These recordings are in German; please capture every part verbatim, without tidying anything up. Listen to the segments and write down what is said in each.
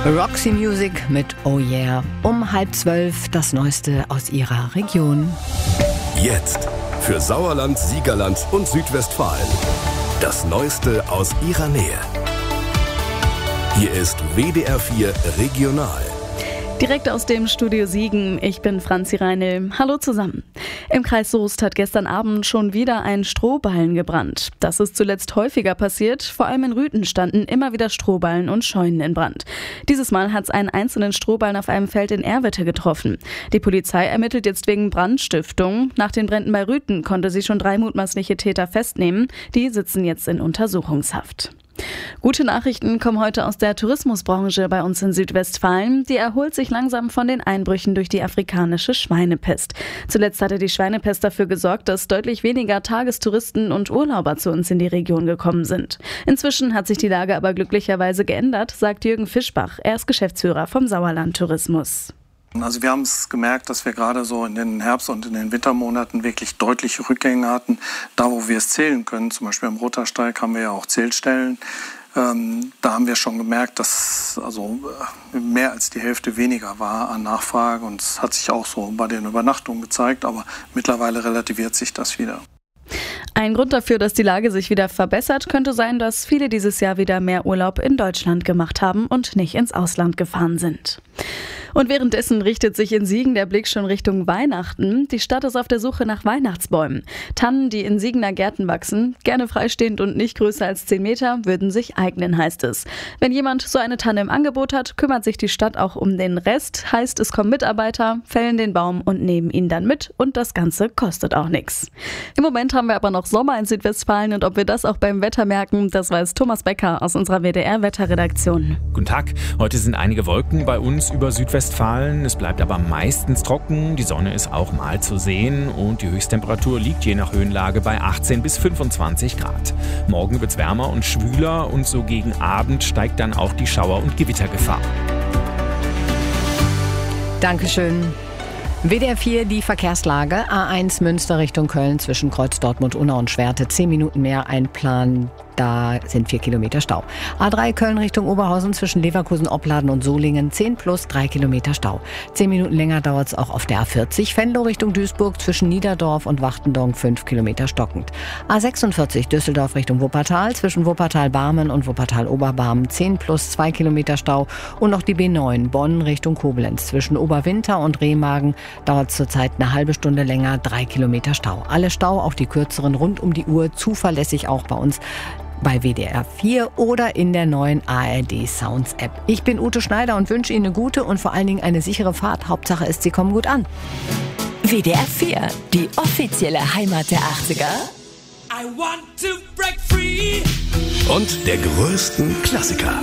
Roxy Music mit Oh Yeah. Um halb zwölf das Neueste aus ihrer Region. Jetzt für Sauerland, Siegerland und Südwestfalen. Das Neueste aus ihrer Nähe. Hier ist W D R vier Regional. Direkt aus dem Studio Siegen, ich bin Franzi Reinl. Hallo zusammen. Im Kreis Soest hat gestern Abend schon wieder ein Strohballen gebrannt. Das ist zuletzt häufiger passiert. Vor allem in Rüthen standen immer wieder Strohballen und Scheunen in Brand. Dieses Mal hat es einen einzelnen Strohballen auf einem Feld in Erwitte getroffen. Die Polizei ermittelt jetzt wegen Brandstiftung. Nach den Bränden bei Rüthen konnte sie schon drei mutmaßliche Täter festnehmen. Die sitzen jetzt in Untersuchungshaft. Gute Nachrichten kommen heute aus der Tourismusbranche bei uns in Südwestfalen. Die erholt sich langsam von den Einbrüchen durch die afrikanische Schweinepest. Zuletzt hatte die Schweinepest dafür gesorgt, dass deutlich weniger Tagestouristen und Urlauber zu uns in die Region gekommen sind. Inzwischen hat sich die Lage aber glücklicherweise geändert, sagt Jürgen Fischbach. Er ist Geschäftsführer vom Sauerland Tourismus. Also wir haben es gemerkt, dass wir gerade so in den Herbst- und in den Wintermonaten wirklich deutliche Rückgänge hatten. Da, wo wir es zählen können, zum Beispiel am Rottersteig haben wir ja auch Zählstellen. Ähm, da haben wir schon gemerkt, dass also mehr als die Hälfte weniger war an Nachfrage. Und es hat sich auch so bei den Übernachtungen gezeigt, aber mittlerweile relativiert sich das wieder. Ein Grund dafür, dass die Lage sich wieder verbessert, könnte sein, dass viele dieses Jahr wieder mehr Urlaub in Deutschland gemacht haben und nicht ins Ausland gefahren sind. Und währenddessen richtet sich in Siegen der Blick schon Richtung Weihnachten. Die Stadt ist auf der Suche nach Weihnachtsbäumen. Tannen, die in Siegener Gärten wachsen, gerne freistehend und nicht größer als zehn Meter, würden sich eignen, heißt es. Wenn jemand so eine Tanne im Angebot hat, kümmert sich die Stadt auch um den Rest. Heißt, es kommen Mitarbeiter, fällen den Baum und nehmen ihn dann mit und das Ganze kostet auch nichts. Im Moment haben wir aber noch Sommer in Südwestfalen und ob wir das auch beim Wetter merken, das weiß Thomas Becker aus unserer W D R-Wetterredaktion. Guten Tag, heute sind einige Wolken bei uns über Südwestfalen. Es bleibt aber meistens trocken, die Sonne ist auch mal zu sehen und die Höchsttemperatur liegt je nach Höhenlage bei achtzehn bis fünfundzwanzig Grad. Morgen wird es wärmer und schwüler und so gegen Abend steigt dann auch die Schauer- und Gewittergefahr. Dankeschön. W D R vier, die Verkehrslage. A eins Münster Richtung Köln zwischen Kreuz Dortmund, Unna und Schwerte. Zehn Minuten mehr einplanen. Da sind vier Kilometer Stau. A drei Köln Richtung Oberhausen zwischen Leverkusen, Opladen und Solingen. zehn plus drei Kilometer Stau. Zehn Minuten länger dauert es auch auf der A vierzig. Venlo Richtung Duisburg zwischen Niederdorf und Wachtendorf. fünf Kilometer stockend. A sechsundvierzig Düsseldorf Richtung Wuppertal zwischen Wuppertal-Barmen und Wuppertal-Oberbarmen. zehn plus zwei Kilometer Stau. Und noch die B neun Bonn Richtung Koblenz zwischen Oberwinter und Remagen. Dauert es zurzeit eine halbe Stunde länger. drei Kilometer Stau. Alle Stau, auch die kürzeren, rund um die Uhr, zuverlässig auch bei uns bei W D R vier oder in der neuen A R D Sounds App. Ich bin Ute Schneider und wünsche Ihnen eine gute und vor allen Dingen eine sichere Fahrt. Hauptsache ist, Sie kommen gut an. W D R vier, die offizielle Heimat der achtziger. I want to break free. Und der größten Klassiker.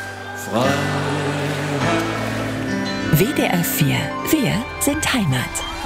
W D R vier, wir sind Heimat.